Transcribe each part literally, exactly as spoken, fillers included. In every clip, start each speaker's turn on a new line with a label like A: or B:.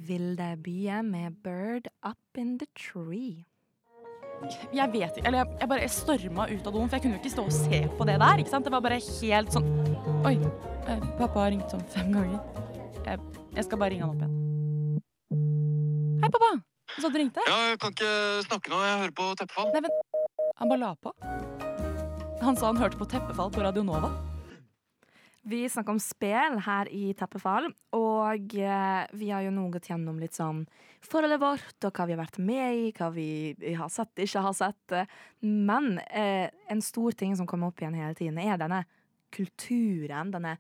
A: Vilde Bye med Bird Up in the Tree.
B: Jeg vet ikke, eller jeg, jeg bare jeg stormet ut av doen, for jeg kunne jo ikke stå og se på det der, ikke sant? Det var bare helt sånn, oi, eh, pappa har ringt sånn fem ganger. Jeg, jeg skal bare ringe han opp igjen. Hei, pappa! Så du ringte?
C: Ja, jeg kan ikke snakke nå, jeg hører på teppefall.
B: Nei, vent, han bare la på. Han sa han hørte på teppefall på Radio Nova.
A: Vi snakker om spill her i Teppefall, og eh, vi har jo nå gått gjennom litt sånn forholdet vårt, og hva vi har vært med i, hva vi har sett, ikke har sett. Men eh, en stor ting som kommer opp igjen hele tiden er denne kulturen, denne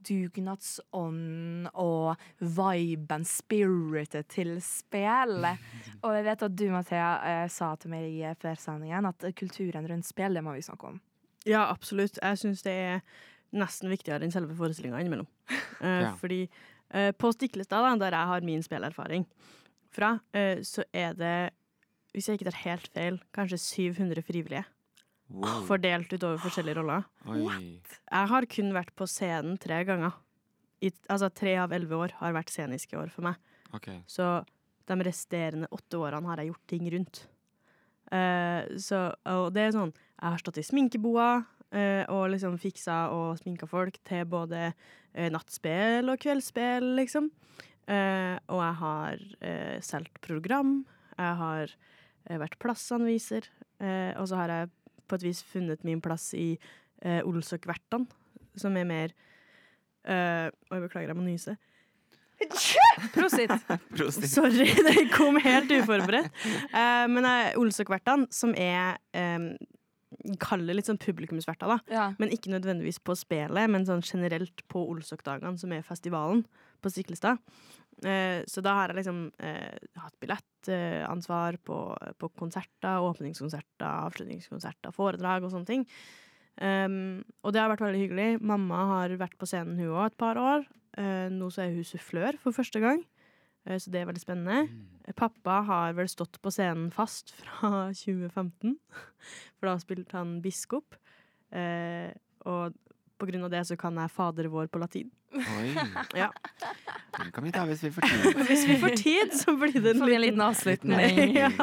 A: dugnadsånd og viben, spiritet til spill. Og jeg vet at du, Mathea, eh, sa til meg i før sendingen at kulturen rundt spill, det må vi snakke om.
D: Ja, absolutt. Jeg synes det er nesten viktigere enn selve forestillingen innimellom. Uh,
E: Ja.
D: Fordi uh, på Stiklestad, da, der jeg har min spillerfaring fra, uh, så er det, hvis jeg ikke tar helt feil, kanskje syv hundre frivillige.
E: Wow.
D: Fordelt utover forskjellige roller.
E: Oi.
D: Jeg har kun vært på scenen tre ganger. I, altså tre av elleve år har vært sceniske år for meg.
E: Ok.
D: Så de resterende åtte årene har jeg gjort ting rundt. Uh, så, og det er sånn, jeg har stått i sminkeboa, uh, og liksom fiksa og sminka folk til både uh, nattspill og kveldsspill, liksom. Uh, og jeg har uh, solgt program, jeg har uh, vært plassanviser, uh, og så har jeg på et vis funnet min plass i uh, Olsok-vertene, som er mer, uh, og jeg beklager, jeg må nyse.
A: Prosit!
E: Prosit.
D: Sorry, det kom helt uforberedt. Uh, men uh, Olsok-vertene, som er um, kaller litt sånn publikumsverter, da.
A: Ja.
D: Men ikke nødvendigvis på spelet, men sånn generelt på Olsok-dagene, som er festivalen på Stiklestad. Uh, så da har jeg liksom uh, hatt billettansvar uh, på, på konserter, åpningskonserter, avslutningskonserter, foredrag og sånne ting. Um, og det har vært veldig hyggelig. Mamma har vært på scenen hun også et par år. Uh, nå så er hun sufflør for første gang, uh, så det er veldig spennende. Mm. Pappa har vel stått på scenen fast fra tjue femten, for da spilte han biskop. Uh, og på grunn av det så kan jeg fader vår på latin.
E: Oi.
D: Ja.
E: Den kan vi ta hvis vi får tid.
D: Hvis vi får tid, så blir det en,
A: Får vi en liten avslutning.
D: ja.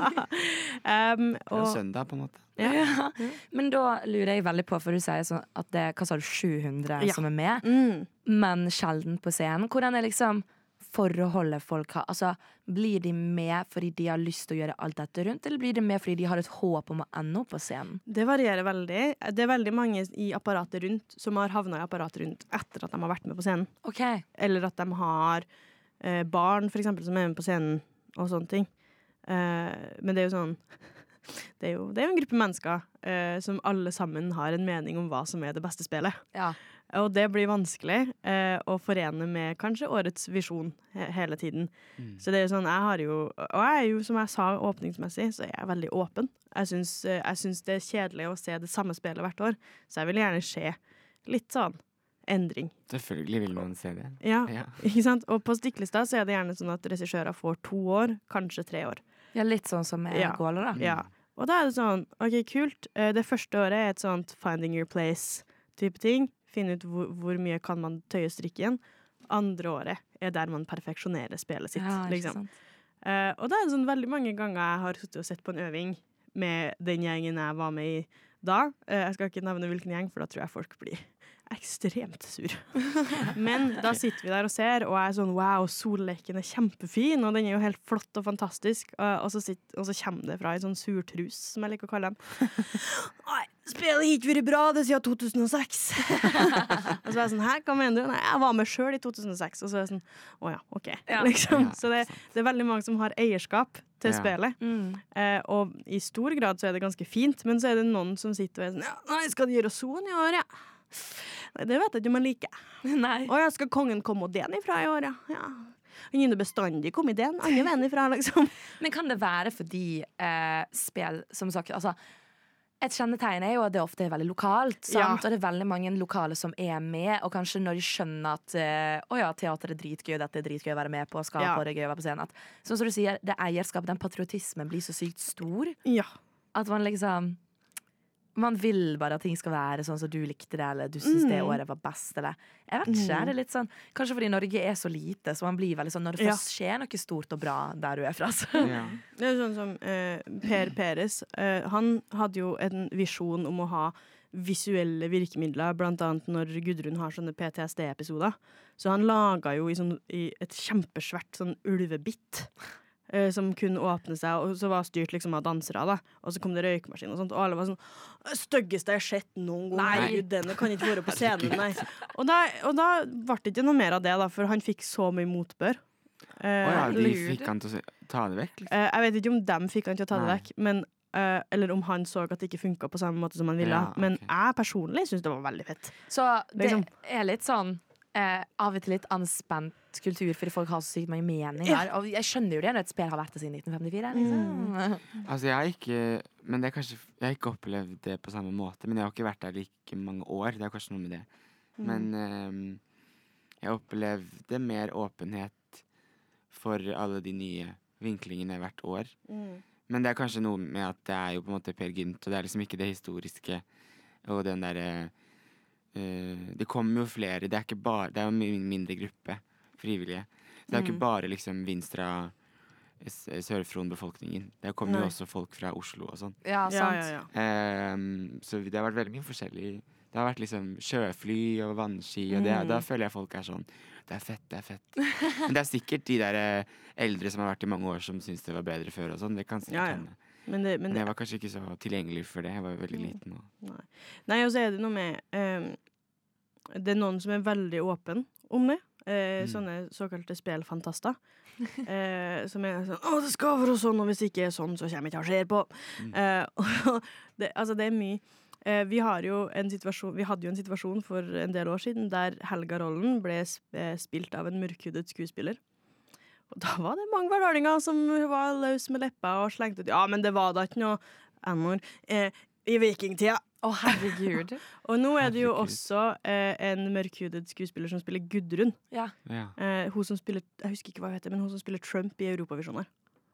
D: um,
E: Det er
D: og,
E: jo søndag på en måte.
A: Ja. Men da lurer jeg veldig på, for du sier sånn at det er, hva sa du, sju hundre
D: Ja.
A: som er med,
D: mm,
A: men sjelden på scenen. Hvordan er liksom forholdet folk har? Altså, blir de med fordi de har lyst til å gjøre alt dette rundt, eller blir de med fordi de har et håp om å ende opp på scenen?
D: det varierer veldig. Det er veldig mange i apparatet rundt som har havnet i apparatet rundt etter at de har vært med på scenen.
A: Ok.
D: Eller at de har eh, barn, for eksempel, som er med på scenen, og sånne ting. Eh, men det er jo sånn det er jo, det er jo en gruppe mennesker eh, som alle sammen har en mening om hva som er det beste spillet.
A: Ja.
D: Og det blir vanskelig eh, å forene med kanskje årets visjon he hele tiden.
E: Mm.
D: Så det er jo sånn, jeg har jo, og jeg er jo, som jeg sa åpningsmessig, så er jeg veldig åpen. Jeg syns, eh, jeg syns det er kjedelig å se det samme spillet hvert år, så jeg vil gjerne se litt sånn endring.
E: Selvfølgelig vil man se det.
D: Ja,
E: Ja.
D: ikke sant? Og på Stiklestad så er det gjerne sånn at regissører får to år, kanskje tre år.
A: Ja, litt sånn som med
D: Ja.
A: Gåler, da.
D: Ja, og da er det sånn, ok, kult. Eh, Det første året er et sånt finding your place-type ting. Finne ut hvor, hvor mye kan man tøye strikken. Andre året er der man perfeksjonerer spillet sitt,
A: Ja, ikke
D: liksom.
A: sant?
D: Eh, og da er det sånn veldig mange ganger jeg har sittet og sett på en øving med den gjengen jeg var med i da. Eh, jeg skal ikke nevne hvilken gjeng, for da tror jeg folk blir ekstremt sur. Men da sitter vi der og ser, og jeg er sånn, wow, solleken er kjempefin, og den er jo helt flott og fantastisk. Og, og, så, sitter, og så kommer det fra en sånn surtrus, som jeg liker å kalle dem. Nei, spillet har ikke vært bra, det siden to tusen og seks. Og så er jeg sånn, hæ, hva mener du? Nei, jeg var med selv i to tusen og seks. Og så er jeg sånn, å ja, ok.
A: Ja.
D: Liksom.
E: Ja,
D: Så det, det er veldig mange som har eierskap til
E: Ja.
D: spillet.
A: Mm.
D: Eh, og i stor grad så er det ganske fint, men så er det noen som sitter og er sånn, ja, nei, skal de gjøre sånn i år, ja? Nei, det vet jeg ikke om jeg liker.
A: Nei.
D: Å ja, skal kongen komme og den ifra i år, ja? Ja. Han er bestandig kommet den, andre venn ifra, liksom.
A: Men kan det være fordi eh, spill, som sagt, altså et kjennetegn er jo at det ofte er veldig lokalt, sant?
D: Ja.
A: Og det er veldig mange lokale som er med, og kanskje når de skjønner at eh, å ja, teater er dritgøy, dette er dritgøy å være med på, skal
D: Ja.
A: på det gøy å være på scenen. At, sånn som du sier, det eierskapet, den patriotismen blir så sykt stor,
D: Ja.
A: at man liksom man vil bare at ting skal være sånn som du likte det, eller du synes det
D: Mm.
A: året var best, eller jeg vet ikke, er det litt sånn kanskje fordi Norge er så lite, så man blir veldig sånn når det
D: Ja.
A: først skjer noe stort og bra der du er fra, så
E: Ja.
D: Det er sånn som eh, Per Peres. Eh, han hadde jo en visjon om å ha visuelle virkemidler, blant annet når Gudrun har sånne P T S D-episoder. Så han laga jo i, sånn, i et kjempesvært sånn ulvebitt. eh, Som kunne åpne seg, og så var styrt liksom av dansere. Da. Og så kom det røykmaskin, og sånt Og alle var sånn styggeste jeg har sett noen gang.
A: Nei.
D: Herregud, denne kan ikke være på scenen. Nei. Og da, og da ble det ikke noe mer av det, da, for han fikk så mye motbør. Eh,
E: Å ja, de
A: lur.
E: fikk han til å se- ta det vekk, liksom.
D: Eh, jeg vet ikke om dem fikk han til å ta det
E: Nei.
D: vekk, men, eh, eller om han så at det ikke funka på samme måte som han ville.
E: Ja, ok.
D: Men jeg personlig syns det var veldig fett.
A: Så det
D: Liksom.
A: er litt sånn eh, av og til litt anspent kultur, fordi folk har så sykt mange meninger. Og jeg skjønner jo det når et spill har vært det siden nitten femtifire. Liksom.
E: Altså, jeg har ikke Men det er kanskje Jeg har ikke opplevd det på samme måte, men jeg har ikke vært der like mange år. Det er kanskje noe med det.
D: Mm.
E: Men ehm, jeg opplevde mer åpenhet for alle de nye vinklingene hvert år. Men det er kanskje noe med at det er jo på en måte Per Gynt, og det er liksom ikke det historiske og den derre eh, Det kommer jo flere. Det er ikke bare Det er jo en mye mindre gruppe frivillige. Så det er jo ikke
D: Mm.
E: bare liksom Vinstra S- Sør-Fron-befolkningen. Det kommer jo
D: Nei.
E: også folk fra Oslo og sånn.
A: Ja,
D: Ja,
A: sant.
D: ja, ja.
E: Ehm, så det har vært veldig mye forskjellig. Det har vært liksom sjøfly og vannski, og det,
D: Mm.
E: da føler jeg folk er sånn Det er fett, det er fett. Men det er sikkert de der eh, eldre som har vært i mange år, som syns det var bedre før og sånn. Det kan sikkert
D: Ja, ja.
E: hende.
D: Men det, men
E: Men
D: det,
E: jeg var kanskje ikke så tilgjengelig for det. Jeg var jo veldig liten. Og
D: nei, og så er det noe med ehm, det er noen som er veldig åpen om det. Eh,
E: Mm.
D: Sånne såkalte spelfantaster. Eh, som er sånn 'Å, det skal være sånn, og hvis det ikke er sånn, så kommer jeg ikke til å se på'.
E: Mm.
D: Eh, og det, altså, det er mye. Eh, vi, har jo en situasjon, vi hadde jo en situasjon for en del år siden der Helga-rollen ble sp eh, spilt av en mørkhudet skuespiller. Og da var det mange hverdaglinger som var løs med leppa og slengte ut 'ja, men det var da ikke noe ennå eh, i vikingtida'.
A: Å, herregud.
D: Og nå er det jo
E: Herregud.
D: også eh, en mørkhudet skuespiller som spiller Gudrun.
A: Ja.
E: ja.
D: Eh, hun som spiller Jeg husker ikke hva hun heter, men hun som spiller Trump i Europavisjoner.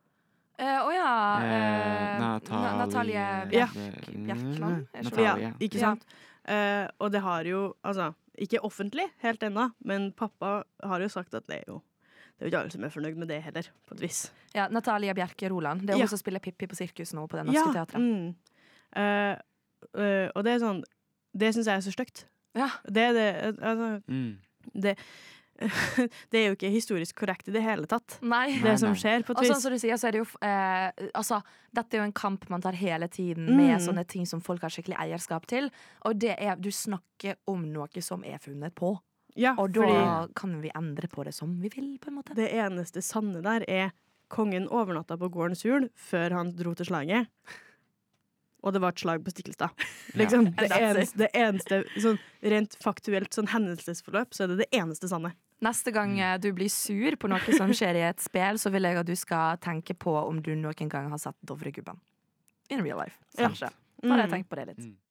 A: Eh, Å ja.
E: Eh,
A: eh, Na- Natalie
D: Ja.
A: Bjerk, Bjerkland. er så-
E: Natalie.
D: Ja, ikke
A: Ja.
D: sant? Eh, og det har jo Altså, ikke offentlig helt ennå, men pappa har jo sagt at det er jo Det er jo ikke alle som er fornøyd med det heller, på et vis.
A: Ja, Natalia Bjerke Roland. Det er
D: Ja.
A: hun som spiller Pippi på sirkus nå på Det Norske
D: Ja,
A: Teatret.
D: mm. Eh, eh, og det er sånn Det syns jeg er så stygt.
A: Ja.
D: Det er det Altså,
E: Mm.
D: det Det er jo ikke historisk korrekt i det hele tatt,
A: Nei.
D: det
E: Nei,
D: som
E: nei.
D: skjer, på
A: Og
D: et
A: sånn
D: vis.
A: som du sier, så er det jo eh, Altså, dette er jo en kamp man tar hele tiden med
D: Mm.
A: sånne ting som folk har skikkelig eierskap til. Og det er Du snakker om noe som er funnet på.
D: Ja,
A: Og da
D: fordi
A: kan vi endre på det som vi vil, på en måte.
D: det eneste sanne der er kongen overnatta på gården Sul før han dro til slaget. Og det var et slag på Stiklestad. Liksom, det,
A: That's
D: eneste, det eneste sånn, rent faktuelt sånn hendelsesforløp, så er det det eneste sanne.
A: Neste gang eh, du blir sur på noe som skjer i et spill, så vil jeg at du skal tenke på om du noen gang har sett Dovregubben. In real life.
D: Ja.
A: Kanskje. Bare
D: Mm.
A: tenk på det litt.
E: Mm.